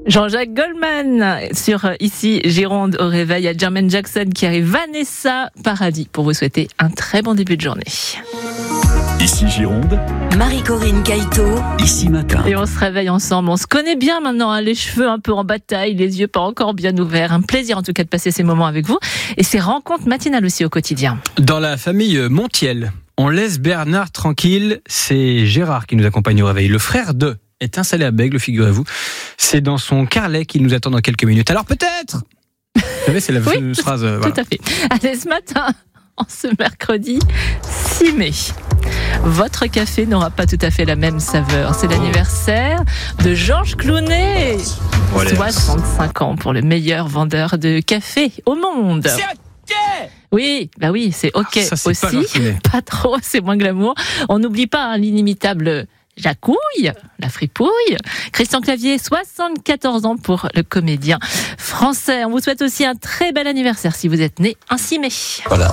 Jean-Jacques Goldman sur Ici Gironde au réveil. Il y a Jermaine Jackson qui arrive. Vanessa Paradis pour vous souhaiter un très bon début de journée. Ici Gironde, Marie-Corinne Caïto, Ici Matin. Et on se réveille ensemble. On se connaît bien maintenant, hein, les cheveux un peu en bataille, les yeux pas encore bien ouverts. Un plaisir en tout cas de passer ces moments avec vous. Et ces rencontres matinales aussi au quotidien. Dans la famille Montiel, on laisse Bernard tranquille. C'est Gérard qui nous accompagne au réveil. Le frère de est installé à Bègles, figurez-vous. C'est dans son carlet qu'il nous attend dans quelques minutes. Alors peut-être. Vous savez, c'est la fameuse phrase. Tout à fait. Allez, ce matin, en ce mercrredi 6 mai. Votre café n'aura pas tout à fait la même saveur. C'est l'anniversaire de Georges Clooney. Voilà. 65 ans pour le meilleur vendeur de café au monde. C'est OK. Oui, bah oui, c'est OK Ça, c'est aussi. pas gentil. Pas trop, c'est moins glamour. On n'oublie pas l'inimitable Jacouille, la fripouille. Christian Clavier, 74 ans pour le comédien français. On vous souhaite aussi un très bel anniversaire si vous êtes né un 6 mai. Voilà.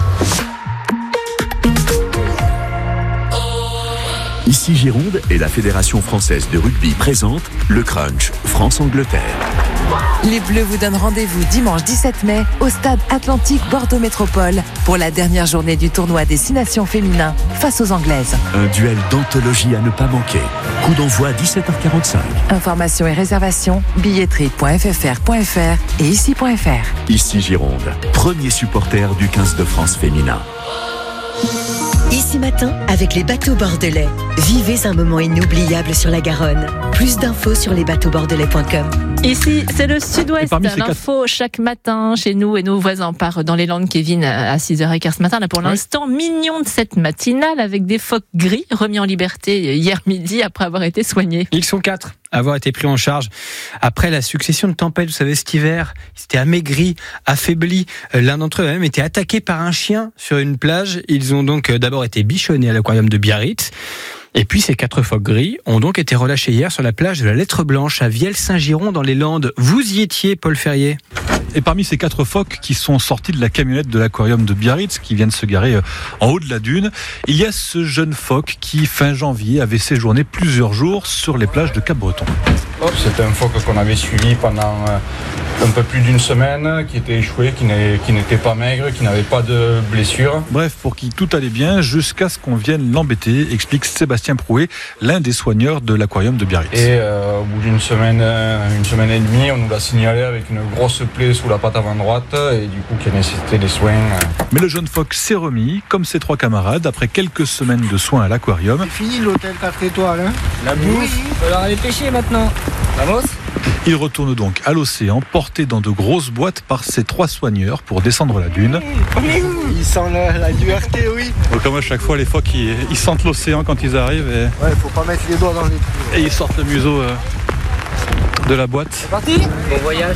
Ici Gironde et la Fédération française de rugby présente le Crunch France-Angleterre. Les Bleus vous donnent rendez-vous dimanche 17 mai au stade Atlantique Bordeaux Métropole pour la dernière journée du tournoi Destination féminin face aux Anglaises. Un duel d'anthologie à ne pas manquer. Coup d'envoi 17h45. Informations et réservations, billetterie.ffr.fr et ici.fr. Ici Gironde, premier supporter du 15 de France féminin. Ici Matin, avec les bateaux bordelais. Vivez un moment inoubliable sur la Garonne. Plus d'infos sur lesbateauxbordelais.com. Ici, c'est le Sud-Ouest. Et parmi ces L'info chaque matin chez nous et nos voisins part dans les Landes. Kevin à 6h15 ce matin. Là, pour l'instant, mignon de cette matinale avec des phoques gris remis en liberté hier midi après avoir été soignés. Ils sont 4 à avoir été pris en charge après la succession de tempêtes. Vous savez, cet hiver, ils étaient amaigris, affaiblis. L'un d'entre eux a même été attaqué par un chien sur une plage. Ils ont donc d'abord été bichonnés à l'aquarium de Biarritz. Et puis ces 4 phoques gris ont donc été relâchés hier sur la plage de la Lettre Blanche à Vielle-Saint-Giron dans les Landes. Vous y étiez, Paul Ferrier? Et parmi ces 4 phoques qui sont sortis de la camionnette de l'aquarium de Biarritz, qui viennent se garer en haut de la dune, il y a ce jeune phoque qui, fin janvier, avait séjourné plusieurs jours sur les plages de Cap-Breton. C'était un phoque qu'on avait suivi pendant un peu plus d'une semaine, qui était échoué, qui n'était pas maigre, qui n'avait pas de blessure. Bref, pour qui tout allait bien, jusqu'à ce qu'on vienne l'embêter, explique Sébastien Prouet, l'un des soigneurs de l'aquarium de Biarritz. Et au bout d'une semaine et demie, on nous l'a signalé avec une grosse plaie sous la patte avant droite, et du coup qui a nécessité des soins. Mais le jeune phoque s'est remis, comme ses 3 camarades, après quelques semaines de soins à l'aquarium. C'est fini l'hôtel 4 étoiles, hein. La bouffe, il va aller pêcher maintenant. Vamos. Il retourne donc à l'océan, porté dans de grosses boîtes par ses 3 soigneurs pour descendre la dune. Il sent la dureté, oui. Donc comme à chaque fois, les phoques, ils sentent l'océan quand ils arrivent Ouais, faut pas mettre les doigts dans les trous. et ils sortent le museau de la boîte. C'est parti. Bon voyage.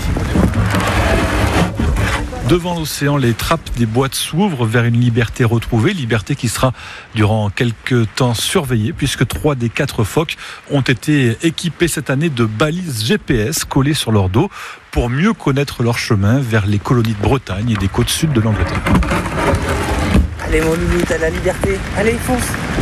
Devant l'océan, les trappes des boîtes s'ouvrent vers une liberté retrouvée, liberté qui sera durant quelques temps surveillée, puisque 3 des 4 phoques ont été équipés cette année de balises GPS collées sur leur dos pour mieux connaître leur chemin vers les colonies de Bretagne et des côtes sud de l'Angleterre. Allez mon loulou, t'as la liberté. Allez, fonce.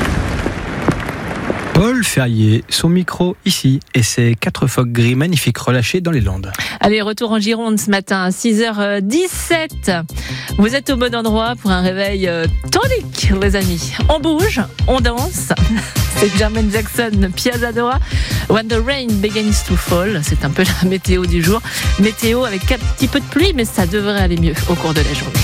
Paul Ferrier, son micro ici, et ses 4 phoques gris magnifiques relâchés dans les Landes. Allez, retour en Gironde ce matin à 6h17. Vous êtes au bon endroit pour un réveil tonique, les amis. On bouge, on danse. C'est Jermaine Jackson, Piazza Dora. When the rain begins to fall. C'est un peu la météo du jour. Météo avec un petit peu de pluie, mais ça devrait aller mieux au cours de la journée.